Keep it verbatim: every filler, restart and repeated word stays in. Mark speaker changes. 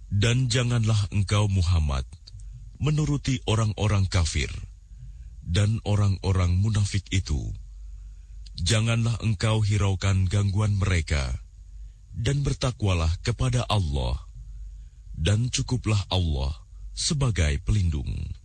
Speaker 1: Dan janganlah engkau Muhammad menuruti orang-orang kafir dan orang-orang munafik itu. Janganlah engkau hiraukan gangguan mereka, dan bertakwalah kepada Allah, dan cukuplah Allah sebagai pelindung.